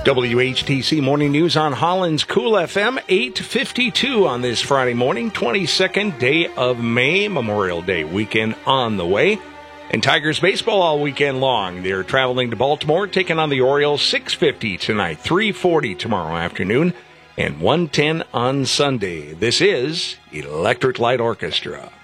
WHTC Morning News on Holland's Cool FM, 8:52 on this Friday morning, 22nd day of May, Memorial Day weekend on the way. And Tigers baseball all weekend long. They're traveling to Baltimore, taking on the Orioles, 6:50 tonight, 3:40 tomorrow afternoon, and 1:10 on Sunday. This is Electric Light Orchestra.